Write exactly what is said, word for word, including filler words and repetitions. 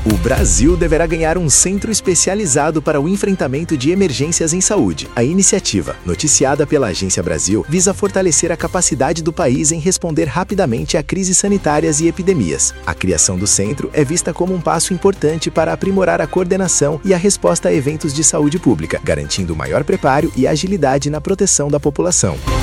O Brasil deverá ganhar um centro especializado para o enfrentamento de emergências em saúde. A iniciativa, noticiada pela Agência Brasil, visa fortalecer a capacidade do país em responder rapidamente a crises sanitárias e epidemias. A criação do centro é vista como um passo importante para aprimorar a coordenação e a resposta a eventos de saúde pública, garantindo maior preparo e agilidade na proteção da população.